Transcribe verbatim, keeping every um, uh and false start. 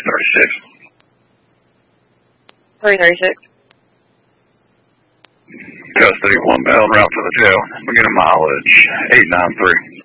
thirty-six. three thirty-six. Custody, one bound route to the jail. Beginning mileage, eight nine three.